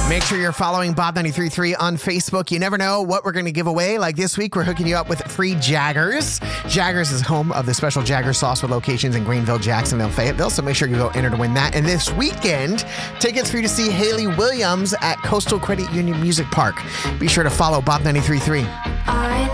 Make sure you're following Bob 93.3 on Facebook. You never know what we're going to give away. Like this week, we're hooking you up with free Jaggers. Jaggers is home of the special Jagger sauce with locations in Greenville, Jacksonville, Fayetteville. So make sure you go enter to win that. And this weekend, tickets for you to see Hayley Williams at Coastal Credit Union Music Park. Be sure to follow Bob 93.3.